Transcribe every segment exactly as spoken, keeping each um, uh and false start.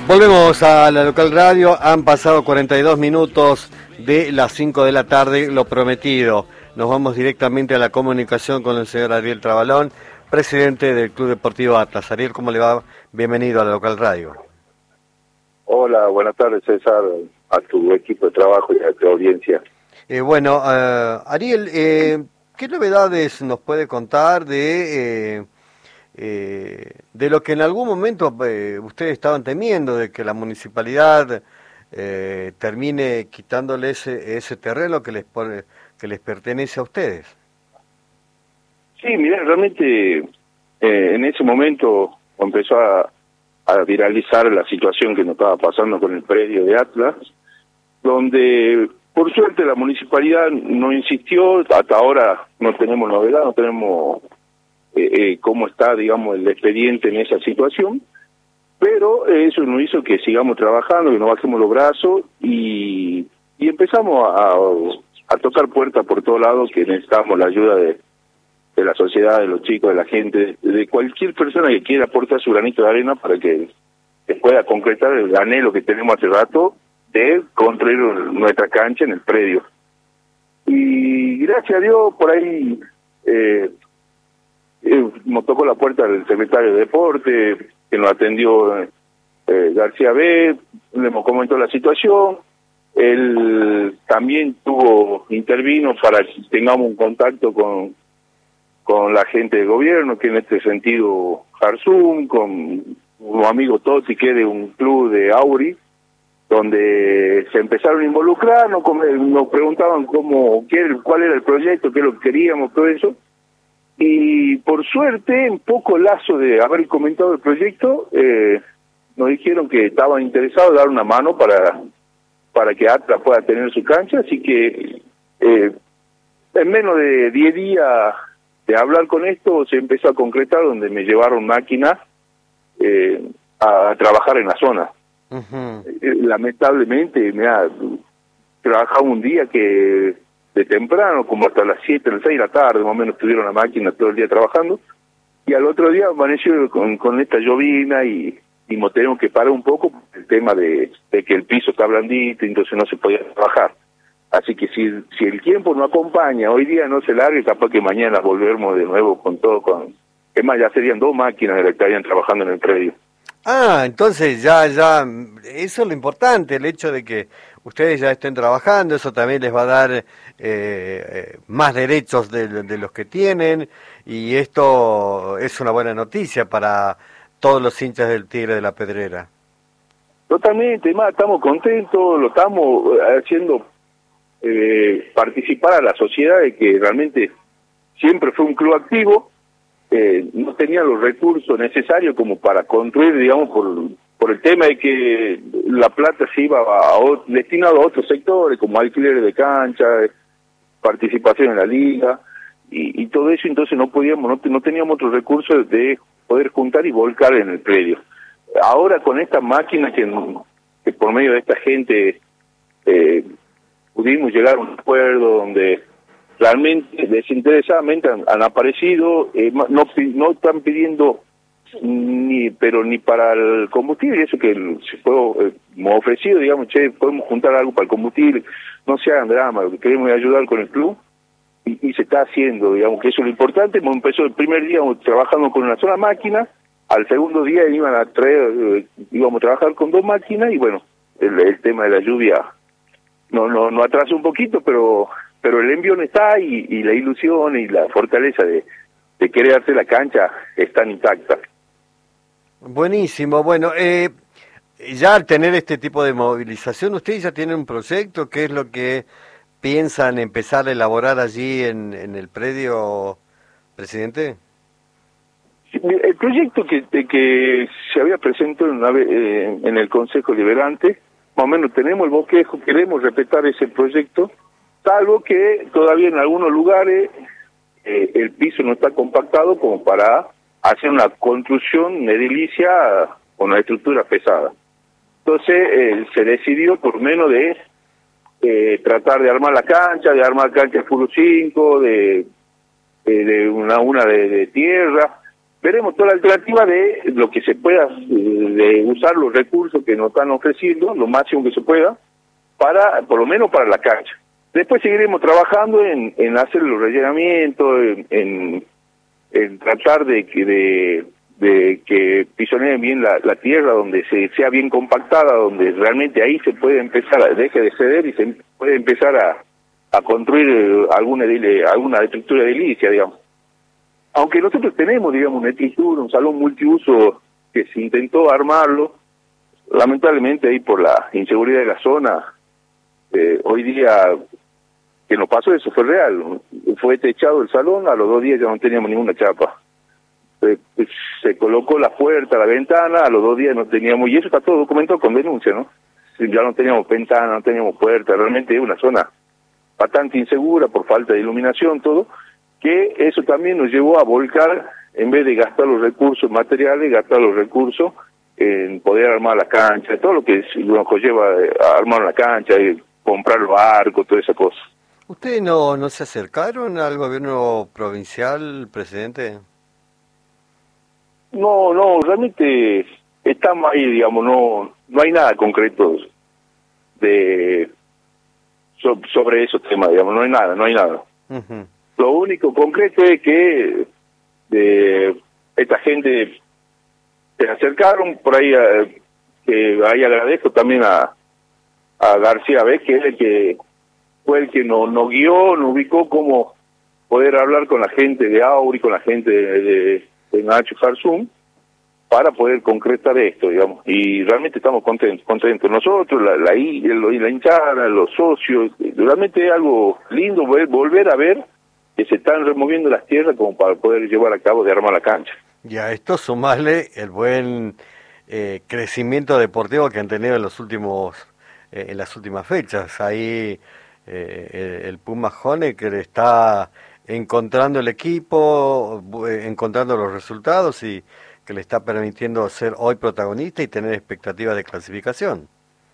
Volvemos a la local radio, han pasado cuarenta y dos minutos de las cinco de la tarde, lo prometido. Nos vamos directamente a la comunicación con el señor Ariel Trabalón, presidente del Club Deportivo Atlas. Ariel, ¿cómo le va? Bienvenido a la local radio. Hola, buenas tardes, César, a tu equipo de trabajo y a tu audiencia. Eh, bueno, uh, Ariel, eh, ¿qué novedades nos puede contar de... Eh, Eh, de lo que en algún momento eh, ustedes estaban temiendo, de que la municipalidad eh, termine quitándole ese, ese terreno que les pone, que les pertenece a ustedes? Sí, mira, realmente eh, en ese momento empezó a, a viralizar la situación que nos estaba pasando con el predio de Atlas, donde por suerte la municipalidad no insistió, hasta ahora no tenemos novedad, no tenemos... Eh, eh, cómo está, digamos, el expediente en esa situación, pero eh, eso nos hizo que sigamos trabajando, que no bajemos los brazos y, y empezamos a, a tocar puertas por todos lados, que necesitamos la ayuda de, de la sociedad, de los chicos, de la gente, de, de cualquier persona que quiera aportar su granito de arena para que se pueda concretar el anhelo que tenemos hace rato de construir nuestra cancha en el predio. Y gracias a Dios, por ahí... Eh, Eh, nos tocó la puerta del secretario de Deporte, que nos atendió eh, García B, le comentó la situación, él también tuvo, intervino para que tengamos un contacto con con la gente del gobierno, que en este sentido Jarzum, con un amigo Totti, que es de un club de Auri, donde se empezaron a involucrar, nos, nos preguntaban cómo, qué, cuál era el proyecto, qué es lo que queríamos, todo eso. Y por suerte, un poco lazo de haber comentado el proyecto, eh, nos dijeron que estaban interesados en dar una mano para para que Atlas pueda tener su cancha, así que eh, en menos de diez días de hablar con esto se empezó a concretar, donde me llevaron máquinas eh, a, a trabajar en la zona. Uh-huh. Eh, lamentablemente, mira, trabajaba un día que... de temprano, como hasta las siete, las seis de la tarde, más o menos estuvieron la máquina todo el día trabajando, y al otro día amaneció con, con esta llovina y, y nos tenemos que parar un poco por el tema de, de que el piso está blandito, entonces no se podía trabajar. Así que si si el tiempo no acompaña, hoy día no se largue, capaz que mañana volvemos de nuevo con todo, con es más, ya serían dos máquinas de las que estarían trabajando en el predio. Ah, entonces ya, ya, eso es lo importante, el hecho de que ustedes ya estén trabajando, eso también les va a dar eh, eh, más derechos de, de los que tienen, y esto es una buena noticia para todos los hinchas del Tigre de la Pedrera. Totalmente, más estamos contentos, lo estamos haciendo eh, participar a la sociedad de que realmente siempre fue un club activo. Eh, no tenía los recursos necesarios como para construir, digamos, por por el tema de que la plata se iba a, a destinado a otros sectores, como alquileres de cancha, participación en la liga, y, y todo eso, entonces no podíamos, no, no teníamos otros recursos de poder juntar y volcar en el predio. Ahora con esta máquina que, que por medio de esta gente eh, pudimos llegar a un acuerdo donde realmente desinteresadamente han, han aparecido, eh, no, no están pidiendo ni pero ni para el combustible, eso que se fue eh, ofrecido, digamos, che, podemos juntar algo para el combustible, no se hagan drama, lo que queremos es ayudar con el club, y, y se está haciendo, digamos, que eso es lo importante. Hemos empezado el primer día trabajando con una sola máquina, al segundo día iban a traer, eh, íbamos a trabajar con dos máquinas, y bueno, el, el tema de la lluvia no no no atrasa un poquito, pero pero el envión está, y, y la ilusión y la fortaleza de, de querer hacer la cancha están intactas. Buenísimo, bueno, eh, ya al tener este tipo de movilización, ¿ustedes ya tienen un proyecto? ¿Qué es lo que piensan empezar a elaborar allí en, en el predio, presidente? El proyecto que, de que se había presentado una vez, eh, en el Consejo Liberante, más o menos tenemos el bosquejo, queremos respetar ese proyecto, salvo que todavía en algunos lugares eh, el piso no está compactado como para hacer una construcción edilicia con una estructura pesada. Entonces eh, se decidió por menos de eh, tratar de armar la cancha, de armar cancha Fútbol cinco, de, de, de una una de, de tierra, veremos toda la alternativa de lo que se pueda, de usar los recursos que nos están ofreciendo, lo máximo que se pueda, para, por lo menos para la cancha. Después seguiremos trabajando en, en hacer los rellenamientos, en, en, en tratar de que de, de que pisoneen bien la, la tierra, donde se sea bien compactada, donde realmente ahí se puede empezar, a, deje de ceder y se puede empezar a, a construir alguna, alguna estructura edilicia, digamos. Aunque nosotros tenemos, digamos, una estructura, un salón multiuso que se intentó armarlo, lamentablemente ahí por la inseguridad de la zona, eh, hoy día que nos pasó eso fue real, fue techado el salón, a los dos días ya no teníamos ninguna chapa. Eh, se colocó la puerta, la ventana, a los dos días no teníamos, y eso está todo documentado con denuncia, ¿no? Ya no teníamos ventana, no teníamos puerta, realmente es una zona bastante insegura por falta de iluminación, todo, que eso también nos llevó a volcar, en vez de gastar los recursos materiales, gastar los recursos en poder armar la cancha, todo lo que nos conlleva a armar una cancha, comprar los arcos, toda esa cosa. ¿Ustedes no, no se acercaron al gobierno provincial, presidente? No, no, realmente estamos ahí, digamos, no no hay nada concreto de so, sobre esos temas, digamos, no hay nada, no hay nada. Uh-huh. Lo único concreto es que de esta gente se acercaron por ahí, a, que ahí agradezco también a, a García Vez, que es el que fue el que nos, nos guió, nos ubicó cómo poder hablar con la gente de Auri, con la gente de, de, de Nacho Farsum, para poder concretar esto, digamos, y realmente estamos contentos, contentos nosotros, la, la, la, la hinchada, los socios, realmente es algo lindo volver, volver a ver que se están removiendo las tierras como para poder llevar a cabo de armar la cancha. Y a esto sumarle el buen eh, crecimiento deportivo que han tenido en los últimos eh, en las últimas fechas. Ahí eh, el, el Puma Honecker está encontrando el equipo, eh, encontrando los resultados y que le está permitiendo ser hoy protagonista y tener expectativas de clasificación.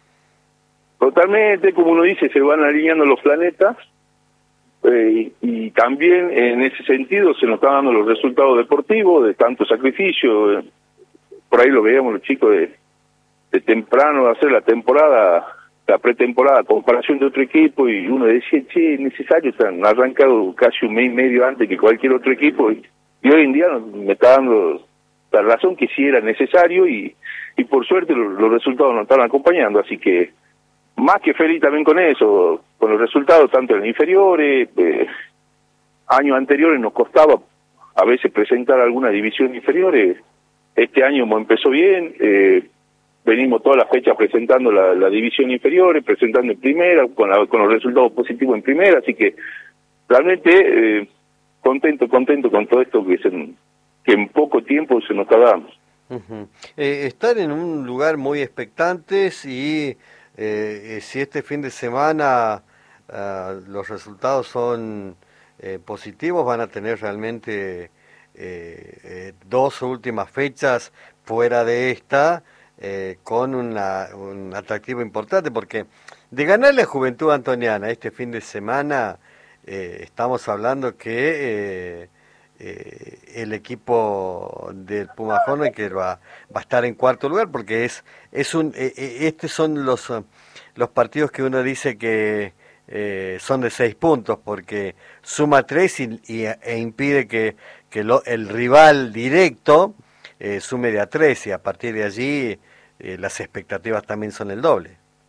Totalmente, como uno dice, se van alineando los planetas. Eh, y, y también en ese sentido se nos están dando los resultados deportivos de tanto sacrificio. Eh, por ahí lo veíamos los chicos de, de temprano hacer la temporada, la pretemporada, comparación de otro equipo, y uno decía, che, es necesario, o sea, han arrancado casi un mes y medio antes que cualquier otro equipo, y, y hoy en día me está dando la razón que sí era necesario, y, y por suerte los, los resultados nos están acompañando, así que más que feliz también con eso, con los resultados tanto en inferiores, eh, años anteriores nos costaba a veces presentar alguna división inferiores, este año empezó bien, eh, venimos todas las fechas presentando la, la división inferiores, presentando en primera, con, la, con los resultados positivos en primera, así que realmente eh, contento, contento con todo esto que, se, que en poco tiempo se nos está dando. Uh-huh. Eh, estar en un lugar muy expectantes y Eh, si este fin de semana uh, los resultados son eh, positivos, van a tener realmente eh, eh, dos últimas fechas fuera de esta eh, con una, un atractivo importante, porque de ganarle a Juventud Antoniana este fin de semana eh, estamos hablando que eh, eh, el equipo del Puma Honecker va, va a estar en cuarto lugar, porque es es un eh, estos son los los partidos que uno dice que eh, son de seis puntos, porque suma tres y, y e impide que que lo, el rival directo eh, sume de a tres, y a partir de allí eh, las expectativas también son el doble.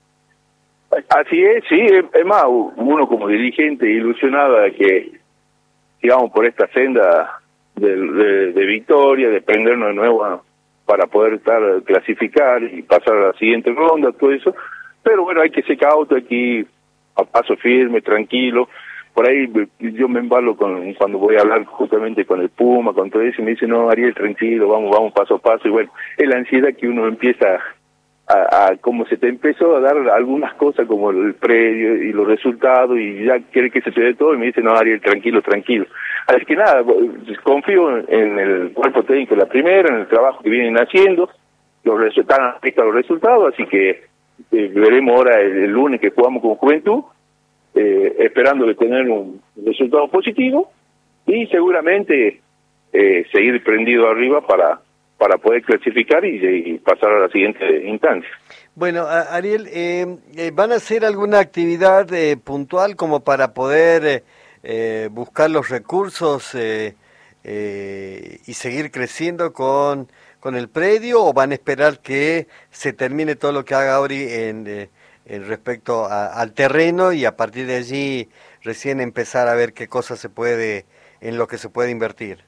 Así es, sí, es más, uno como dirigente ilusionado de que sigamos por esta senda de, de, de victoria, de prendernos de nuevo para poder estar clasificar y pasar a la siguiente ronda, todo eso. Pero bueno, hay que ser cauto aquí, a paso firme, tranquilo. Por ahí yo me embalo con cuando voy a hablar justamente con el Puma, con todo eso, y me dice, no, Ariel, tranquilo, vamos, vamos paso a paso. Y bueno, es la ansiedad que uno empieza a, a como se te empezó a dar algunas cosas como el predio y los resultados, y ya quiere que se te dé todo, y me dice, no, Ariel, tranquilo, tranquilo. Así que nada, confío en el cuerpo técnico de la primera, en el trabajo que vienen haciendo, los resultados, los resultados, así que eh, veremos ahora el, el lunes que jugamos con Juventud, eh, esperando de tener un resultado positivo, y seguramente eh, seguir prendido arriba para para poder clasificar y, y pasar a la siguiente instancia. Bueno, a- Ariel, eh, eh, ¿van a hacer alguna actividad eh, puntual como para poder eh, eh, buscar los recursos eh, eh, y seguir creciendo con, con el predio, o van a esperar que se termine todo lo que haga Ori en, eh, en respecto a- al terreno, y a partir de allí recién empezar a ver qué cosas se puede, en lo que se puede invertir?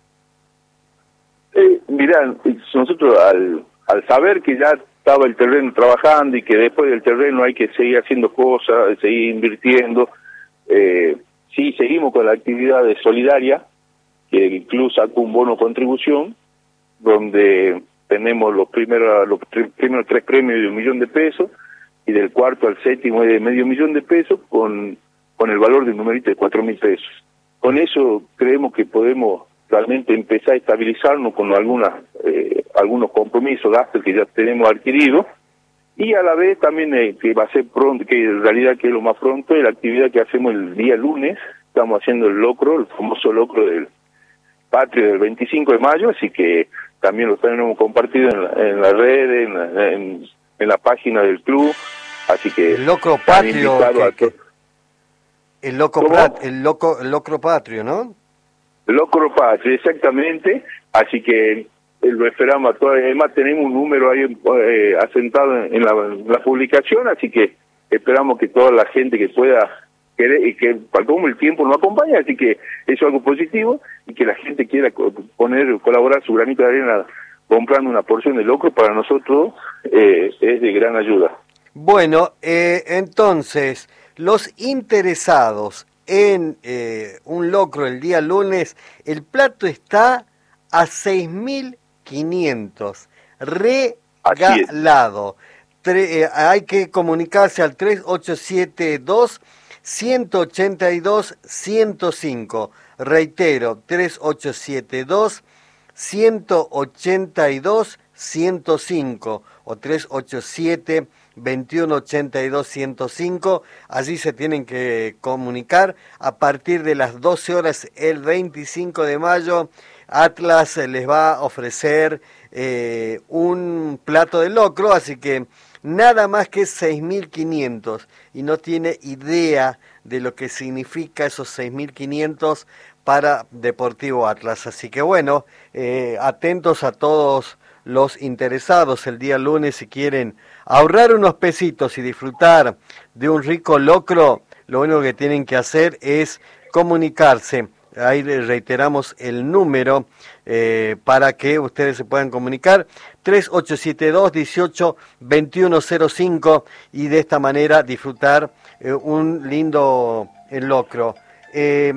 Eh, mirá, nosotros al, al saber que ya estaba el terreno trabajando y que después del terreno hay que seguir haciendo cosas, seguir invirtiendo, eh, sí seguimos con la actividad de solidaria, que el club sacó un bono contribución, donde tenemos los primeros, los tre- primeros tres premios de un millón de pesos, y del cuarto al séptimo de medio millón de pesos, con, con el valor de un numerito de cuatro mil pesos. Con eso creemos que podemos realmente empezar a estabilizarnos con algunas eh, algunos compromisos, gastos que ya tenemos adquiridos, y a la vez también eh, que va a ser pronto, que en realidad que es lo más pronto, es la actividad que hacemos el día lunes. Estamos haciendo el locro, el famoso locro del patrio del veinticinco de mayo, así que también lo tenemos compartido en, la, en las redes, en, la- en, en la página del club, así que El locro están patrio, invitados a que, to- que- el loco ¿Cómo? plat- el loco, el locro patrio, ¿no? Locro Patrio, exactamente, así que eh, lo esperamos a todos. Además tenemos un número ahí eh, asentado en la, en la publicación, así que esperamos que toda la gente que pueda querer, y que como el tiempo nos acompaña, así que eso es algo positivo, y que la gente quiera co- poner, colaborar su granito de arena comprando una porción de locro, para nosotros eh, es de gran ayuda. Bueno, eh, entonces, los interesados en eh, un locro el día lunes, el plato está a seis mil quinientos, Así es. regalado. Tre- eh, hay que comunicarse al tres ocho siete dos, uno ocho dos, uno cero cinco. Reitero, tres ocho siete dos, uno ocho dos, uno cero cinco o tres ocho siete, veintiuno ochenta y dos, ciento cinco. Allí se tienen que comunicar. A partir de las doce horas el veinticinco de mayo, Atlas les va a ofrecer eh, un plato de locro, así que nada más que seis mil quinientos, y no tiene idea de lo que significa esos seis mil quinientos para Deportivo Atlas. Así que bueno, eh, atentos a todos los interesados el día lunes, si quieren ahorrar unos pesitos y disfrutar de un rico locro, lo único que tienen que hacer es comunicarse. Ahí les reiteramos el número eh, para que ustedes se puedan comunicar, tres ocho siete dos, uno ocho, dos uno cero cinco, y de esta manera disfrutar eh, un lindo eh, locro. Eh,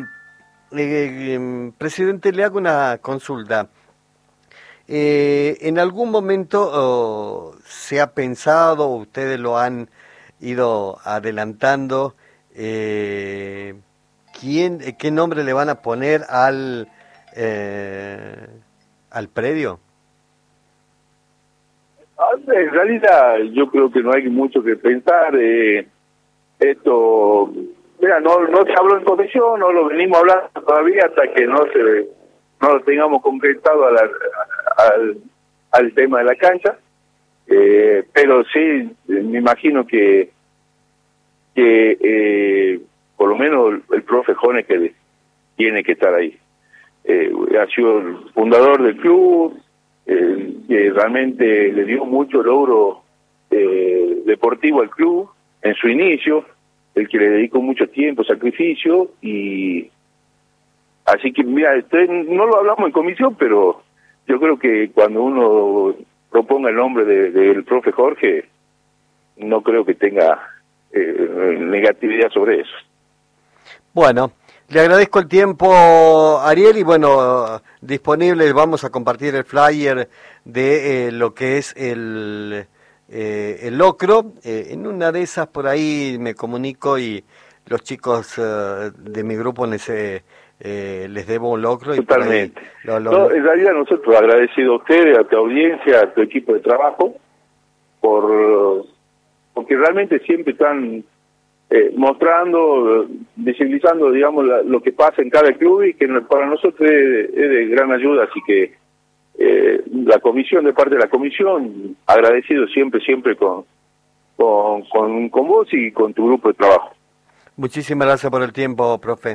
eh, eh, presidente, le hago una consulta. Eh, ¿En algún momento oh, se ha pensado, o ustedes lo han ido adelantando, eh, quién, eh, qué nombre le van a poner al, eh, al predio? Ah, En realidad yo creo que no hay mucho que pensar. Eh, esto, mira, no no se habló en comisión, no lo venimos hablando todavía hasta que no se no lo tengamos concretado a la- al, al tema de la cancha. Eh, pero sí, eh, me imagino que que eh, por lo menos el profe Jones que tiene que estar ahí. Eh, ha sido el fundador del club, eh, que realmente le dio mucho logro eh, deportivo al club en su inicio, el que le dedicó mucho tiempo, sacrificio, y así que mira, este, no lo hablamos en comisión, pero yo creo que cuando uno proponga el nombre de- del profe Jorge, no creo que tenga eh, negatividad sobre eso. Bueno, le agradezco el tiempo, Ariel, y bueno, disponible, vamos a compartir el flyer de eh, lo que es el, eh, el locro. Eh, en una de esas por ahí me comunico, y los chicos eh, de mi grupo les, eh, eh, les debo un locro, y por ahí Totalmente. lo, lo- No, en realidad nosotros agradecidos a ustedes, a tu audiencia, a tu equipo de trabajo, por porque realmente siempre están eh, mostrando, visibilizando, digamos, la, lo que pasa en cada club y que para nosotros es, es de gran ayuda, así que eh, la comisión, de parte de la comisión, agradecido siempre, siempre con, con, con, con vos y con tu grupo de trabajo. Muchísimas gracias por el tiempo, profe.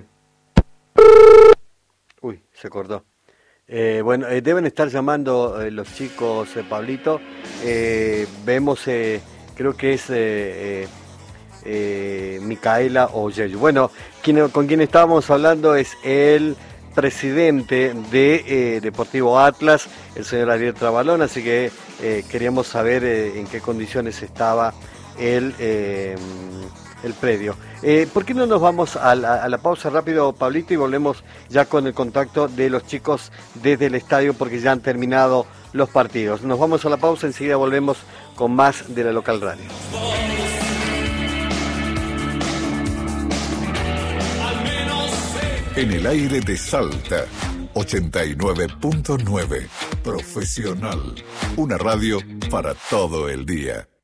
Uy, se cortó. Eh, bueno, eh, deben estar llamando eh, los chicos, eh, Pablito. Eh, vemos, eh, creo que es eh, eh, eh, Micaela o Yeyu. Bueno, quien, con quien estábamos hablando es el presidente de eh, Deportivo Atlas, el señor Ariel Trabalón, así que eh, queríamos saber eh, en qué condiciones estaba el, eh, el predio. Eh, ¿Por qué no nos vamos a la, a la pausa rápido, Pablito, y volvemos ya con el contacto de los chicos desde el estadio porque ya han terminado los partidos? Nos vamos a la pausa, enseguida volvemos con más de la Local Radio. En el aire de Salta, ochenta y nueve punto nueve. Profesional. Una radio para todo el día.